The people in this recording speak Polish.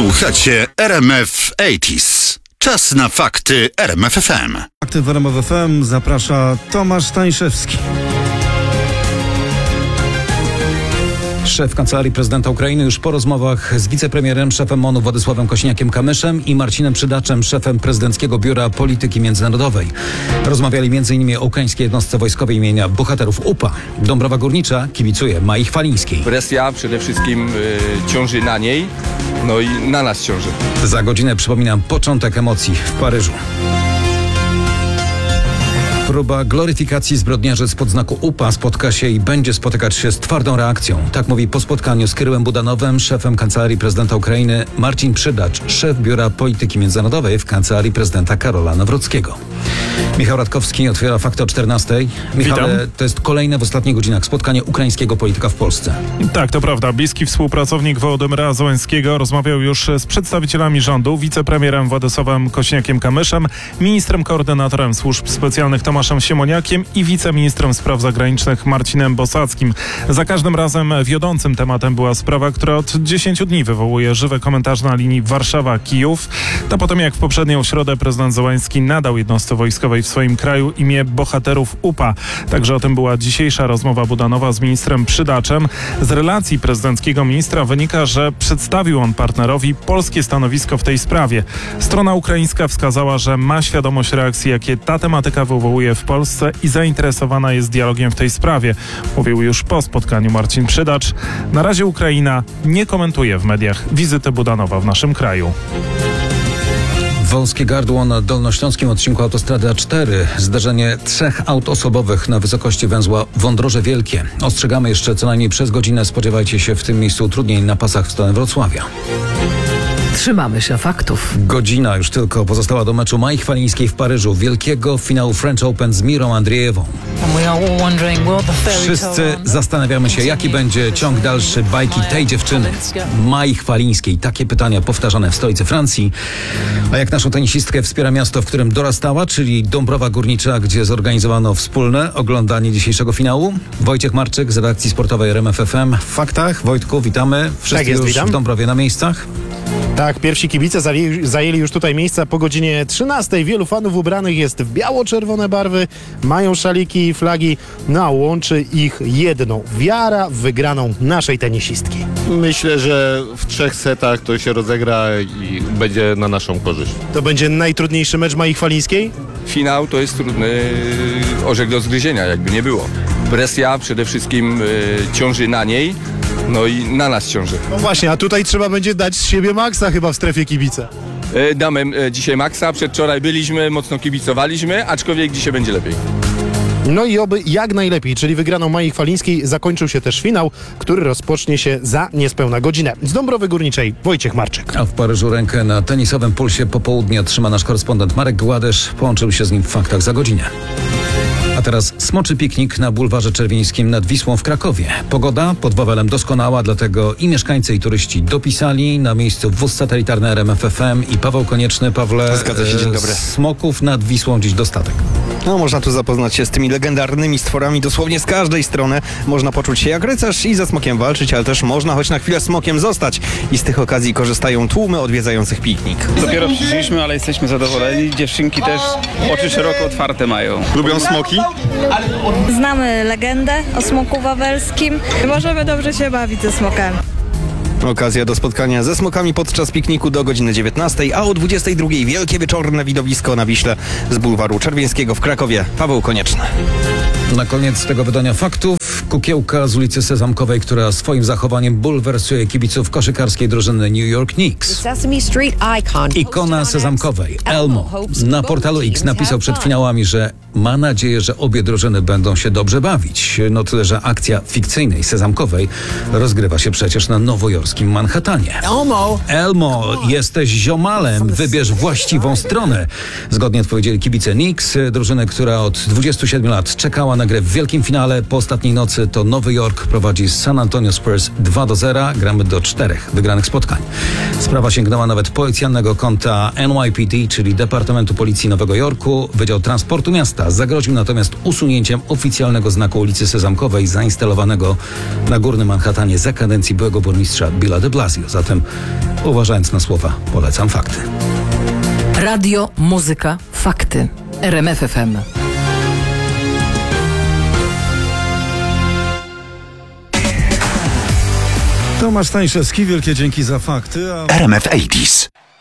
Słuchacie RMF 80s. Czas na fakty RMF FM. Fakty w RMF FM zaprasza Tomasz Stańszewski. Szef Kancelarii Prezydenta Ukrainy już po rozmowach z wicepremierem, szefem MON-u Władysławem Kosiniakiem-Kamyszem i Marcinem Przydaczem, szefem Prezydenckiego Biura Polityki Międzynarodowej. Rozmawiali m.in. o ukraińskiej jednostce wojskowej imienia bohaterów UPA. Dąbrowa Górnicza kibicuje Mai Chwalińskiej. Presja przede wszystkim ciąży na niej, no i na nas ciąży. Za godzinę, przypominam, początek emocji w Paryżu. Próba gloryfikacji zbrodniarzy spod znaku UPA spotka się i będzie spotykać się z twardą reakcją. Tak mówi po spotkaniu z Kyryłem Budanowem, szefem Kancelarii Prezydenta Ukrainy, Marcin Przydacz, szef Biura Polityki Międzynarodowej w Kancelarii Prezydenta Karola Nawrockiego. Michał Radkowski otwiera fakty o 14:00. Michale, to jest kolejne w ostatnich godzinach spotkanie ukraińskiego polityka w Polsce. Tak, to prawda. Bliski współpracownik Wołodymyra Zełenskiego rozmawiał już z przedstawicielami rządu, wicepremierem Władysławem Kosiniakiem-Kamyszem, ministrem koordynatorem służb specjalnych Tomaszem Siemoniakiem i wiceministrem spraw zagranicznych Marcinem Bosackim. Za każdym razem wiodącym tematem była sprawa, która od 10 dni wywołuje żywe komentarze na linii Warszawa-Kijów. To potem, jak w poprzednią środę prezydent Zełenski nadał jednostce wojskowej w swoim kraju imię bohaterów UPA. Także o tym była dzisiejsza rozmowa Budanowa z ministrem Przydaczem. Z relacji prezydenckiego ministra wynika, że przedstawił on partnerowi polskie stanowisko w tej sprawie. Strona ukraińska wskazała, że ma świadomość reakcji, jakie ta tematyka wywołuje w Polsce i zainteresowana jest dialogiem w tej sprawie. Mówił już po spotkaniu Marcin Przydacz. Na razie Ukraina nie komentuje w mediach wizyty Budanowa w naszym kraju. Wąskie gardło na dolnośląskim odcinku autostrady A4. Zdarzenie 3 aut osobowych na wysokości węzła Wądroże Wielkie. Ostrzegamy jeszcze co najmniej przez godzinę. Spodziewajcie się w tym miejscu utrudnień na pasach w stronę Wrocławia. Trzymamy się faktów. Godzina już tylko pozostała do meczu Mai Chwalińskiej w Paryżu, wielkiego finału French Open z Mirą Andriejewą. Wszyscy zastanawiamy się, jaki będzie ciąg dalszy bajki tej dziewczyny, Mai Chwalińskiej. Takie pytania powtarzane w stolicy Francji. A jak naszą tenisistkę wspiera miasto, w którym dorastała, czyli Dąbrowa Górnicza, gdzie zorganizowano wspólne oglądanie dzisiejszego finału? Wojciech Marczyk z redakcji sportowej RMF FM. W faktach, Wojtku, witamy. Wszyscy już witam. W Dąbrowie na miejscach? Tak, pierwsi kibice zajęli już tutaj miejsca po godzinie 13:00. Wielu fanów ubranych jest w biało-czerwone barwy, mają szaliki i flagi, no a łączy ich jedno: wiara w wygraną naszej tenisistki. Myślę, że w 3 setach to się rozegra i będzie na naszą korzyść. To będzie najtrudniejszy mecz Mai Chwalińskiej? Finał to jest trudny orzech do zgryzienia, jakby nie było. Presja przede wszystkim ciąży na niej, no i na nas ciąży. No właśnie, a tutaj trzeba będzie dać z siebie maksa chyba w strefie kibica. Damy dzisiaj maksa. Przedwczoraj byliśmy, mocno kibicowaliśmy, aczkolwiek dzisiaj będzie lepiej. No i oby jak najlepiej, czyli wygraną Mai Chwalińskiej zakończył się też finał, który rozpocznie się za niespełna godzinę. Z Dąbrowy Górniczej Wojciech Marczyk. A w Paryżu rękę na tenisowym pulsie popołudnia trzyma nasz korespondent Marek Gładysz. Połączył się z nim w faktach za godzinę. A teraz smoczy piknik na bulwarze Czerwińskim nad Wisłą w Krakowie. Pogoda pod Wawelem doskonała, dlatego i mieszkańcy, i turyści dopisali. Na miejscu wóz satelitarny RMF FM i Paweł Konieczny. Pawle, zgadza się, dzień dobry. Smoków nad Wisłą dziś dostatek. No, można tu zapoznać się z tymi legendarnymi stworami dosłownie z każdej strony. Można poczuć się jak rycerz i ze smokiem walczyć, ale też można choć na chwilę smokiem zostać. I z tych okazji korzystają tłumy odwiedzających piknik. Dopiero przyszliśmy, ale jesteśmy zadowoleni. Dziewczynki też oczy szeroko otwarte mają. Lubią smoki? Znamy legendę o smoku wawelskim. Możemy dobrze się bawić ze smokami. Okazja do spotkania ze smokami podczas pikniku do godziny 19:00, a o 22:00 wielkie wieczorne widowisko na Wiśle z bulwaru Czerwińskiego w Krakowie. Paweł Konieczny. Na koniec tego wydania faktów kukiełka z ulicy Sezamkowej, która swoim zachowaniem bulwersuje kibiców koszykarskiej drużyny New York Knicks. Ikona Sezamkowej, Elmo, na portalu X napisał przed finałami, że ma nadzieję, że obie drużyny będą się dobrze bawić. No tyle, że akcja fikcyjnej Sezamkowej rozgrywa się przecież na nowojorskim Manhattanie. Elmo, jesteś ziomalem, wybierz właściwą stronę. Zgodnie odpowiedzieli kibice Knicks, drużyny, która od 27 lat czekała na grę w wielkim finale. Po ostatniej nocy to Nowy Jork prowadzi z San Antonio Spurs 2-0. Gramy do 4 wygranych spotkań. Sprawa sięgnęła nawet policjalnego konta NYPD, czyli Departamentu Policji Nowego Jorku. Wydział Transportu Miasta zagroził natomiast usunięciem oficjalnego znaku ulicy Sezamkowej zainstalowanego na Górnym Manhattanie za kadencji byłego burmistrza Billa de Blasio. Zatem uważając na słowa, polecam fakty. Radio, muzyka, fakty. RMF FM. Tomasz Stańszewski, wielkie dzięki za fakty. RMF 80s.